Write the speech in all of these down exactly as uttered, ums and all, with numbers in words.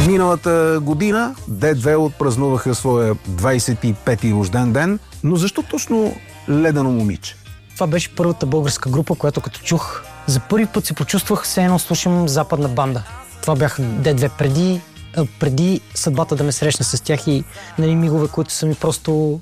Миналата година Д две отпразнуваха своя двайсет и пети рожден ден, но защо точно Ледено момиче? Това беше първата българска група, която като чух, за първи път се почувствах, все едно слушам западна банда. Това бяха Д две преди, преди съдбата да ме срещна с тях и нали, мигове, които са ми просто...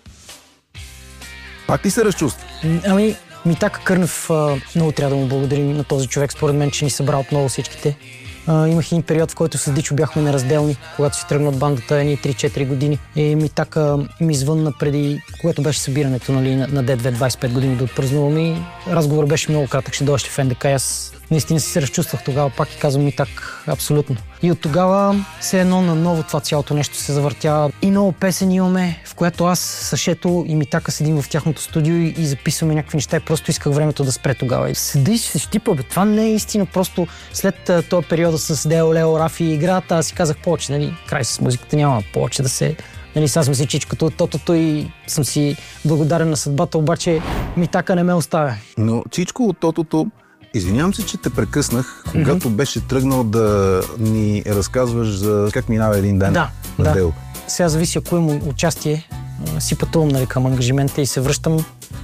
Пак ли се разчувства? Ами, Митака Кърнев, много трябва да му благодарим на този човек, според мен, че ни събра отново всичките. Uh, имах един период, в който с Дичо бяхме неразделни, когато си тръгна от бандата едни три-четири години. И Митака ми звънна преди, когато беше събирането нали, на Д две двайсет и пет години да отпразнувам и разговор беше много кратък, ще дойдеш в Н Д К. Аз наистина си се разчувствах тогава, пак и казвам Митак, абсолютно. И от тогава все едно на ново това цялото нещо се завъртя. И много песен имаме, в което аз с Шето и Митака седим в тяхното студио и, и записваме някакви неща и просто исках времето да спре тогава. И седи и се щипа, бе, това не е истина, просто след този периода с Део, Лео, Рафи и играта, аз си казах повече, нали, край с музиката няма повече да се... Нали, сега съм си чичкото от тотото и съм си благодарен на съдбата, обаче Митака не ме оставя. Но Чичко от тотото, извинявам се, че те прекъснах, когато mm-hmm. беше тръгнал да ни разказваш за как минава един ден да, на да. Део. Сега зависи ако имам участие, си пътувам нали, към ангажимента и се връщам.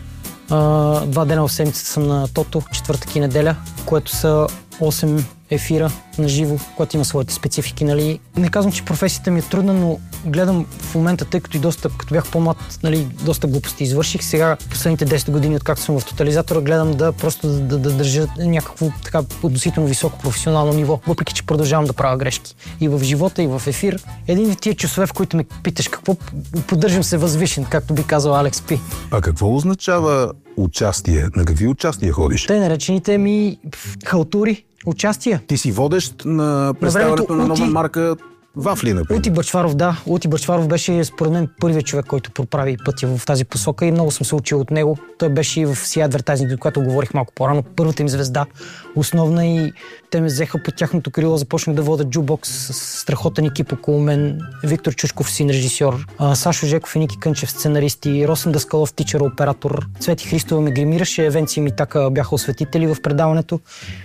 А, два дена в седмицата съм на тото, четвъртък и неделя, което са осем ефира на живо, което има своите специфики. Нали. Не казвам, че професията ми е трудна, но гледам в момента, тъй като и доста, като бях по-млад, нали, доста глупости извърших. Сега, последните десет години, откакто съм в Тотализатора, гледам да просто да, да, да държа някакво така относително високо професионално ниво, въпреки че продължавам да правя грешки. И в живота, и в ефир. Един от тия часове, в които ме питаш какво, поддържам се възвишен, както би казал Алекс Пи. А какво означава участие? На какви участия ходиш? Те наречените ми халтури. Участие. Ти си водещ на представянето на, на нова Ути... марка вафли, например. Ути Бъчваров, да. Ути Бъчваров беше според мен първият човек, който проправи пътя в тази посока и много съм се учил от него. Той беше и в Си Advertising, за което говорих малко по-рано. Първата им звезда, основна и те ме взеха под тяхното крило, започнах да водя джубокс с страхотен екип около мен. Виктор Чушков, син режисьор, Сашо Жеков и Ники Кънчев, сценаристи, Росен Даскалов, тичър, оператор. Цвети Христова ме гримираше, Евенци и Митака бяха осветители в предаването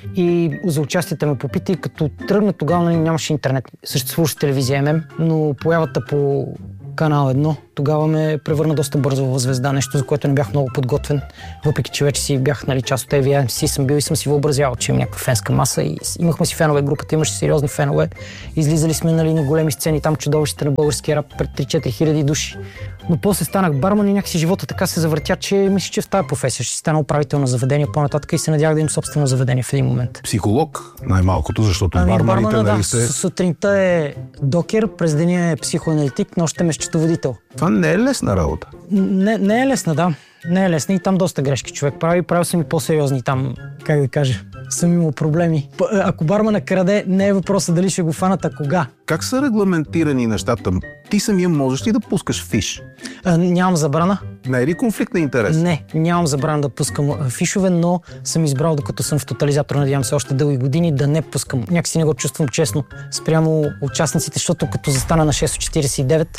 и за участията ме попита и като тръгна тогава нямаше интернет. Съществуваше телевизия М М, но появата по канал едно тогава ме превърна доста бързо в звезда, нещо за което не бях много подготвен, въпреки че вече си бях нали, част от Ей Ви Ем Си съм бил и съм си въобразявал, че имам някаква фенска маса и имахме си фенове, групата имаше сериозни фенове, излизали сме нали, на големи сцени, там чудовищите на българския рап пред три-четири хиляди души. Но после станах барман и някакси живота така се завъртя, че мисля, че в тази професия ще стана управител на заведение по-нататък и се надях да имам собствено заведение в един момент. Психолог, най-малкото, защото ами, барманите бармана, нали да, сте... сутринта е докер, през деня е психоаналитик, нощем е счетоводител. Това не е лесна работа. Не, не е лесна, да. Не е лесна и там доста грешки човек прави. Правил съм и по-сериозни там, как да кажа, съм имал проблеми. Ако бармана краде, не е въпроса дали ще го фанат, а кога. Как са регламентирани нещата? Ти самия можеш ли да пускаш фиш? А, нямам забрана. Не е ли конфликт на интерес? Не, нямам забрана да пускам фишове, но съм избрал, докато съм в Тотализатор, надявам се още дълги години, да не пускам. Някакси не го чувствам честно спрямо участниците, защото като застана на шест четирийсет и девет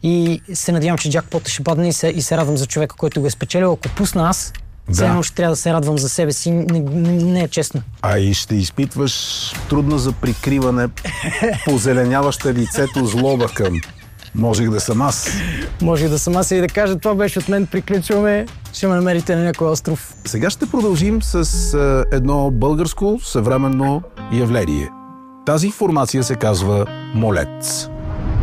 и се надявам, че джакпота ще падне и се, и се радвам за човека, който го е спечелил. Ако пусна аз, все едно ще трябва да се радвам за себе си. Не, не, не е честно. А и ще изпитваш трудна за прикриване, позеленяваща лицето злоба към можех да съм аз. Може да съм аз и да кажа, това беше от мен, приключваме, ще ме намерите на някой остров. Сега ще продължим с а, едно българско съвременно явление. Тази формация се казва Молец.